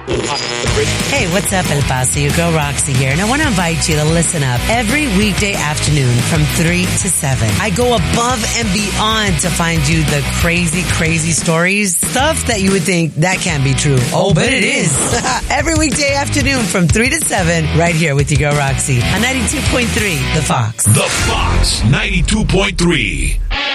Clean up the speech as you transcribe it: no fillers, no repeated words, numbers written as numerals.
Hey, what's up, El Paso? Your girl Roxy here, and I want to invite you to listen up every weekday afternoon from 3 to 7. I go above and beyond to find you the crazy, crazy stories, stuff that you would think that can't be true. Oh, but it is. Every weekday afternoon from 3 to 7, right here with your girl Roxy on 92.3, The Fox. The Fox 92.3.